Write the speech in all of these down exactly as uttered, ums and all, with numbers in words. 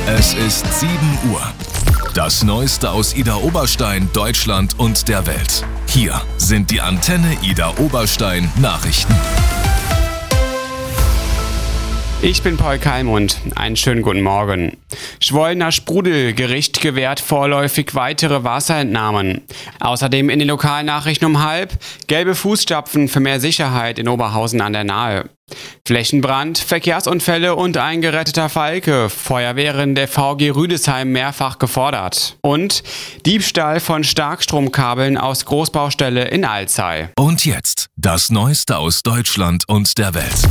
Es ist sieben Uhr. Das Neueste aus Idar Oberstein, Deutschland und der Welt. Hier sind die Antenne Idar Oberstein Nachrichten. Ich bin Paul Kalmund. Einen schönen guten Morgen. Schwollner Sprudelgericht gewährt vorläufig weitere Wasserentnahmen. Außerdem in den Lokalnachrichten um halb gelbe Fußstapfen für mehr Sicherheit in Oberhausen an der Nahe. Flächenbrand, Verkehrsunfälle und ein geretteter Falke. Feuerwehren der V G Rüdesheim mehrfach gefordert. Und Diebstahl von Starkstromkabeln aus Großbaustelle in Alzey. Und jetzt das Neueste aus Deutschland und der Welt.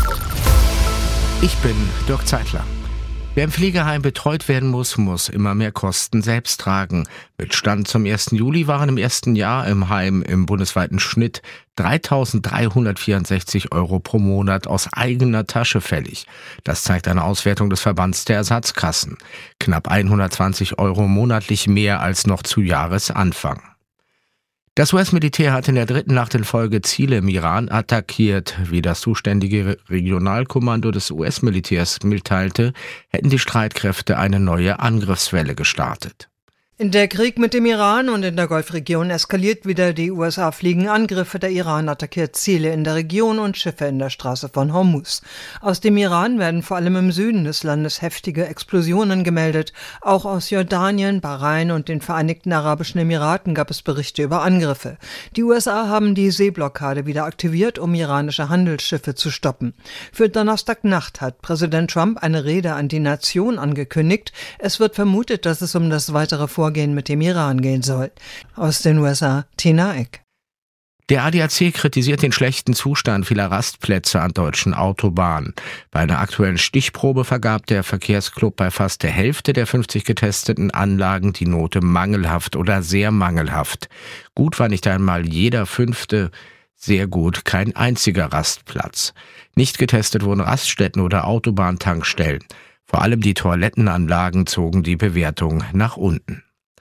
Ich bin Dirk Zeitler. Wer im Pflegeheim betreut werden muss, muss immer mehr Kosten selbst tragen. Mit Stand zum ersten Juli waren im ersten Jahr im Heim im bundesweiten Schnitt dreitausenddreihundertvierundsechzig Euro pro Monat aus eigener Tasche fällig. Das zeigt eine Auswertung des Verbands der Ersatzkassen. Knapp hundertzwanzig Euro monatlich mehr als noch zu Jahresanfang. Das U S-Militär hat in der dritten Nacht in Folge Ziele im Iran attackiert. Wie das zuständige Regionalkommando des U S-Militärs mitteilte, hätten die Streitkräfte eine neue Angriffswelle gestartet. Der Krieg mit dem Iran und in der Golfregion eskaliert wieder. Die U S A fliegen Angriffe, der Iran attackiert Ziele in der Region und Schiffe in der Straße von Hormuz. Aus dem Iran werden vor allem im Süden des Landes heftige Explosionen gemeldet. Auch aus Jordanien, Bahrain und den Vereinigten Arabischen Emiraten gab es Berichte über Angriffe. Die U S A haben die Seeblockade wieder aktiviert, um iranische Handelsschiffe zu stoppen. Für Donnerstagnacht hat Präsident Trump eine Rede an die Nation angekündigt. Es wird vermutet, dass es um das weitere Vorgehen mit dem Iran gehen soll. Aus den U S A, Tina Eck. Der A D A C kritisiert den schlechten Zustand vieler Rastplätze an deutschen Autobahnen. Bei einer aktuellen Stichprobe vergab der Verkehrsclub bei fast der Hälfte der fünfzig getesteten Anlagen die Note mangelhaft oder sehr mangelhaft. Gut war nicht einmal jeder fünfte, sehr gut kein einziger Rastplatz. Nicht getestet wurden Raststätten oder Autobahntankstellen. Vor allem die Toilettenanlagen zogen die Bewertung nach unten.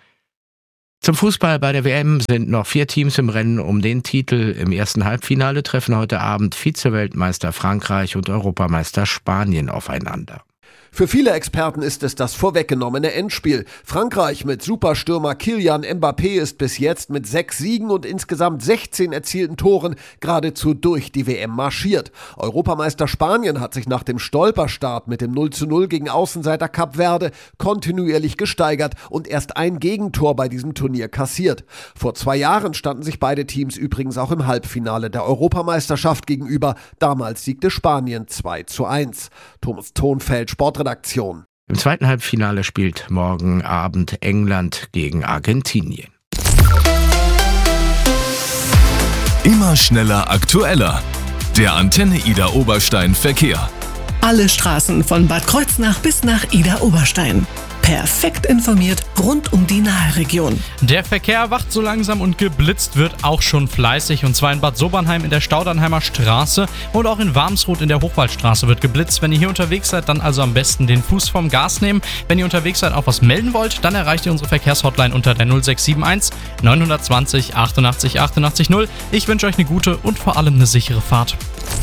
Zum Fußball bei der W M sind noch vier Teams im Rennen um den Titel. Im ersten Halbfinale treffen heute Abend Vize-Weltmeister Frankreich und Europameister Spanien aufeinander. Für viele Experten ist es das vorweggenommene Endspiel. Frankreich mit Superstürmer Kylian Mbappé ist bis jetzt mit sechs Siegen und insgesamt sechzehn erzielten Toren geradezu durch die W M marschiert. Europameister Spanien hat sich nach dem Stolperstart mit dem null zu null gegen Außenseiter Kap Verde kontinuierlich gesteigert und erst ein Gegentor bei diesem Turnier kassiert. Vor zwei Jahren standen sich beide Teams übrigens auch im Halbfinale der Europameisterschaft gegenüber. Damals siegte Spanien zwei zu eins. Thomas Thonfeld, Sportredaktion. Im zweiten Halbfinale spielt morgen Abend England gegen Argentinien. Immer schneller, aktueller. Der Antenne Idar Oberstein Verkehr. Alle Straßen von Bad Kreuznach bis nach Idar Oberstein. Perfekt informiert rund um die Naheregion. Der Verkehr wacht so langsam und geblitzt wird auch schon fleißig. Und zwar in Bad Sobernheim in der Staudernheimer Straße und auch in Warmsroth in der Hochwaldstraße wird geblitzt. Wenn ihr hier unterwegs seid, dann also am besten den Fuß vom Gas nehmen. Wenn ihr unterwegs seid, auch was melden wollt, dann erreicht ihr unsere Verkehrshotline unter der null sechs sieben eins neun zwei null achtundachtzig achtundachtzig null. Ich wünsche euch eine gute und vor allem eine sichere Fahrt.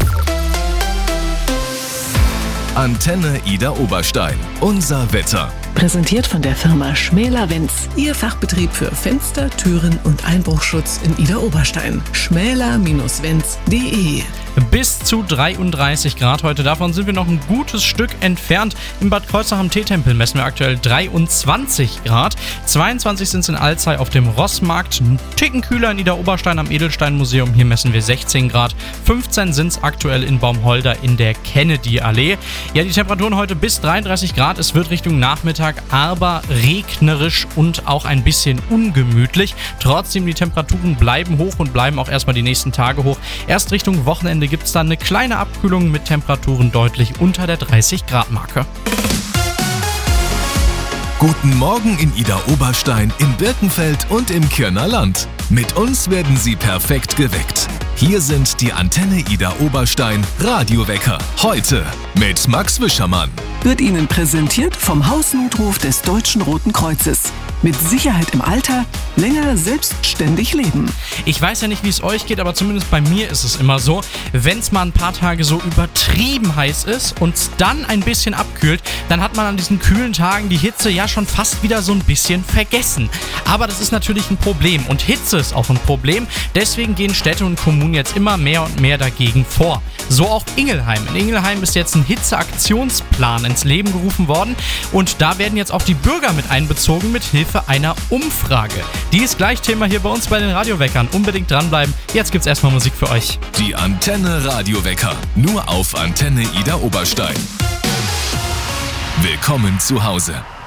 Antenne Idar Oberstein. Unser Wetter. Präsentiert von der Firma Schmäler-Wenz. Ihr Fachbetrieb für Fenster, Türen und Einbruchschutz in Idar Oberstein. schmäler Bindestrich wenz punkt de. Bis zu dreiunddreißig Grad heute. Davon sind wir noch ein gutes Stück entfernt. Im Bad Kreuznach am Teetempel messen wir aktuell dreiundzwanzig Grad. zweiundzwanzig sind es in Alzey auf dem Rossmarkt. Ein Ticken kühler in Idar Oberstein am Edelsteinmuseum. Hier messen wir sechzehn Grad. fünfzehn sind es aktuell in Baumholder in der Kennedy-Allee. Ja, die Temperaturen heute bis dreiunddreißig Grad. Es wird Richtung Nachmittag aber regnerisch und auch ein bisschen ungemütlich. Trotzdem, die Temperaturen bleiben hoch und bleiben auch erstmal die nächsten Tage hoch. Erst Richtung Wochenende gibt es dann eine kleine Abkühlung mit Temperaturen deutlich unter der dreißig Grad Marke. Guten Morgen in Idar Oberstein, in Birkenfeld und im Kirner Land. Mit uns werden Sie perfekt geweckt. Hier sind die Antenne Idar Oberstein Radiowecker. Heute mit Max Wischermann. Wird Ihnen präsentiert vom Hausnotruf des Deutschen Roten Kreuzes. Mit Sicherheit im Alter, länger selbstständig leben. Ich weiß ja nicht, wie es euch geht, aber zumindest bei mir ist es immer so, wenn es mal ein paar Tage so übertrieben heiß ist und es dann ein bisschen abkühlt, dann hat man an diesen kühlen Tagen die Hitze ja schon fast wieder so ein bisschen vergessen. Aber das ist natürlich ein Problem und Hitze ist auch ein Problem. Deswegen gehen Städte und Kommunen jetzt immer mehr und mehr dagegen vor. So auch Ingelheim. In Ingelheim ist jetzt ein Hitzeaktionsplan ins Leben gerufen worden und da werden jetzt auch die Bürger mit einbezogen mit Hilfe einer Umfrage. Die ist gleich Thema hier bei uns bei den Radioweckern. Unbedingt dranbleiben. Jetzt gibt's erstmal Musik für euch. Die Antenne Radiowecker. Nur auf Antenne Ida Oberstein. Willkommen zu Hause.